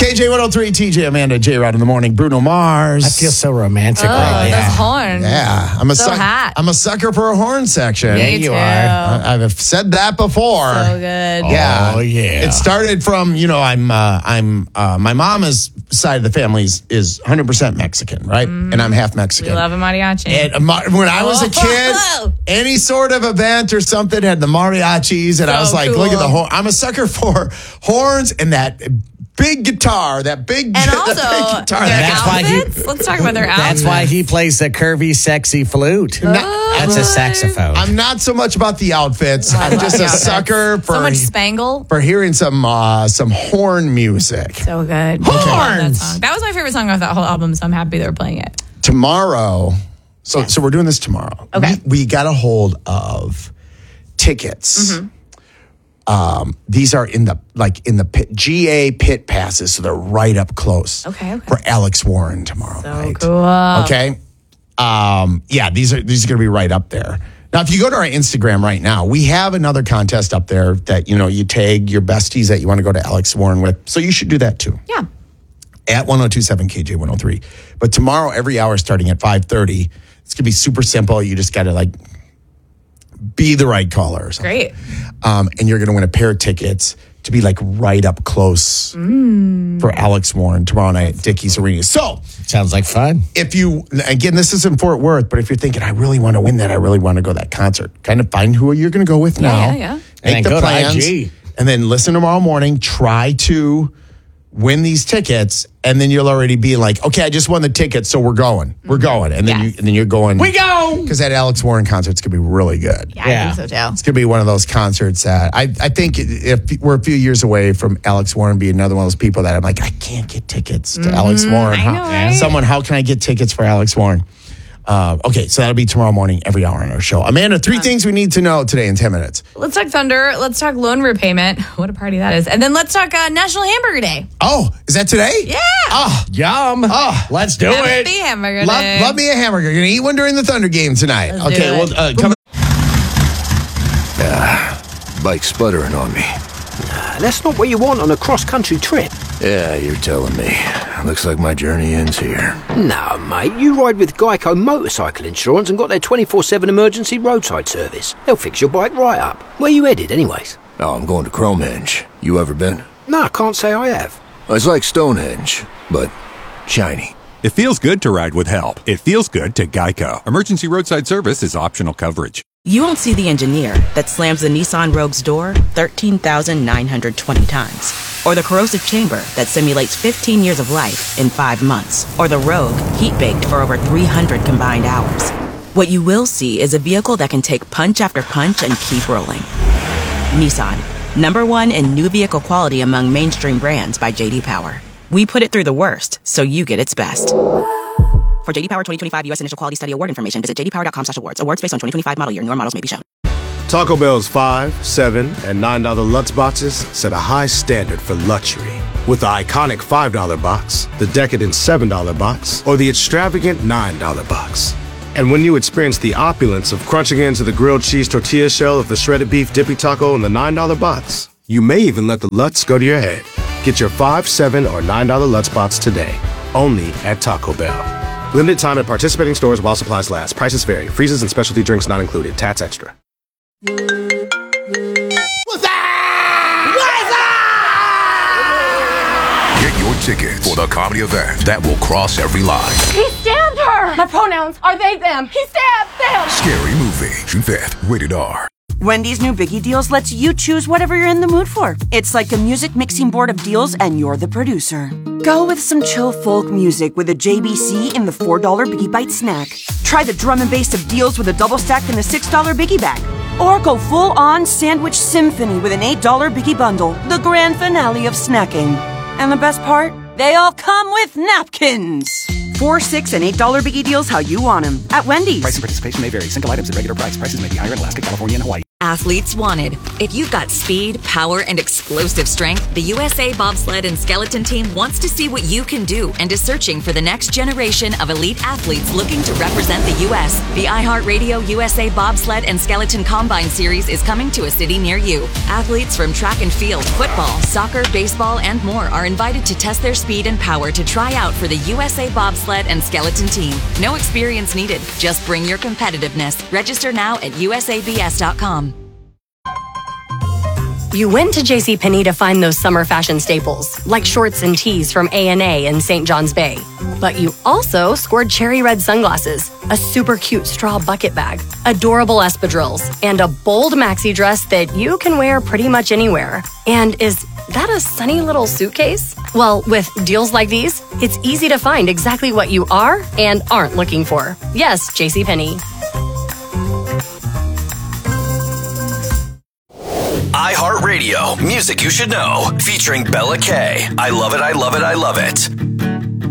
KJ 103, TJ, Amanda, J-Rod in the morning, Bruno Mars. I feel so romantic Oh, right now. those horns. Yeah, I'm a sucker for a horn section. Yeah, you are. I've said that before. So good. Yeah. Oh, yeah. It started from, my mama's side of the family is 100% Mexican, right? And I'm half Mexican. We love a mariachi. And when I was a kid, any sort of event or something had the mariachis, and I was like, look at the horn. I'm a sucker for horns and that big guitar, and also big guitar. their outfits. Let's talk about their outfits. That's why he plays the curvy, sexy flute. That's a saxophone. I'm not so much about the outfits. I'm just a sucker for so much spangle. For hearing some horn music. So good. Horns. That was my favorite song off that whole album, so I'm happy they're playing it. Tomorrow, so we're doing this tomorrow. Okay. We got a hold of tickets. These are in the pit, GA pit passes, so they're right up close. Okay. For Alex Warren tomorrow So night. cool. Okay. These are going to be right up there. Now, if you go to our Instagram right now, we have another contest up there that, you tag your besties that you want to go to Alex Warren with. So you should do that too. Yeah. At 102.7 KJ 103. But tomorrow, every hour starting at 5:30, it's going to be super simple. You just got to be the right caller or something. Great. And you're going to win a pair of tickets to be right up close for Alex Warren tomorrow night at Dickies Arena. So, sounds like fun. Again, this is in Fort Worth, but if you're thinking, I really want to win that, I really want to go to that concert, kind of find who you're going to go with now. Yeah. Make And the go to plans. IG. And then listen tomorrow morning, try to win these tickets, and then you'll already be like, okay, I just won the tickets, so we're going. We're going. And then you're going. We go! Because that Alex Warren concert's going to be really good. Yeah, I think so too. It's going to be one of those concerts that I think if we're a few years away from Alex Warren being another one of those people that I'm like, I can't get tickets to Alex Warren. I know, right? How can I get tickets for Alex Warren? Okay, so that'll be tomorrow morning, every hour on our show. Amanda, 3 things we need to know today in 10 minutes. Let's talk Thunder. Let's talk loan repayment. What a party that is. And then let's talk National Hamburger Day. Oh, is that today? Yeah. Oh, Yum. Oh. Let's do it. Happy Hamburger Day. love me a hamburger. You're going to eat one during the Thunder game tonight. Let's do it. Well, come Bike sputtering on me. That's not what you want on a cross-country trip. Yeah, you're telling me. Looks like my journey ends here. No, mate, you ride with Geico Motorcycle Insurance and got their 24/7 emergency roadside service. They'll fix your bike right up. Where you headed, anyways? Oh, I'm going to Cromehenge. You ever been? No, I can't say I have. It's like Stonehenge, but shiny. It feels good to ride with help. It feels good to Geico. Emergency roadside service is optional coverage. You won't see the engineer that slams the Nissan Rogue's door 13,920 times. Or the corrosive chamber that simulates 15 years of life in 5 months. Or the Rogue heat-baked for over 300 combined hours. What you will see is a vehicle that can take punch after punch and keep rolling. Nissan, #1 in new vehicle quality among mainstream brands by J.D. Power. We put it through the worst, so you get its best. For J.D. Power 2025 U.S. Initial Quality Study Award information, visit jdpower.com/awards. Awards based on 2025 model year. Newer models may be shown. Taco Bell's $5, $7, and $9 Lutz boxes set a high standard for luxury. With the iconic $5 box, the decadent $7 box, or the extravagant $9 box. And when you experience the opulence of crunching into the grilled cheese tortilla shell of the shredded beef dippy taco in the $9 box, you may even let the Lutz go to your head. Get your $5, $7, or $9 Lutz box today, only at Taco Bell. Limited time at participating stores while supplies last. Prices vary. Freezes and specialty drinks not included. Tats extra. What's that? Get your tickets for the comedy event that will cross every line. He stabbed her! My pronouns are they, them. He stabbed them! Scary Movie, June 5th, rated R. Wendy's new Biggie Deals lets you choose whatever you're in the mood for. It's like a music mixing board of deals, and you're the producer. Go with some chill folk music with a JBC in the $4 Biggie Bite snack. Try the drum and bass of deals with a double stack in the $6 Biggie Bag. Or go full-on sandwich symphony with an $8 Biggie Bundle, the grand finale of snacking. And the best part? They all come with napkins. $4, $6, and $8 Biggie Deals how you want them at Wendy's. Price and participation may vary. Single items at regular price. Prices may be higher in Alaska, California, and Hawaii. athletes wanted. If you've got speed, power, and explosive strength, the USA Bobsled and Skeleton Team wants to see what you can do and is searching for the next generation of elite athletes looking to represent the U.S. The iHeartRadio USA Bobsled and Skeleton Combine Series is coming to a city near you. Athletes from track and field, football, soccer, baseball, and more are invited to test their speed and power to try out for the USA Bobsled and Skeleton Team. No experience needed. Just bring your competitiveness. Register now at usabs.com. You went to JCPenney to find those summer fashion staples, like shorts and tees from A&A in St. John's Bay. But you also scored cherry red sunglasses, a super cute straw bucket bag, adorable espadrilles, and a bold maxi dress that you can wear pretty much anywhere. And is that a sunny little suitcase? Well, with deals like these, it's easy to find exactly what you are and aren't looking for. Yes, JCPenney. iHeartRadio, music you should know, featuring Bella K. I love it, I love it, I love it.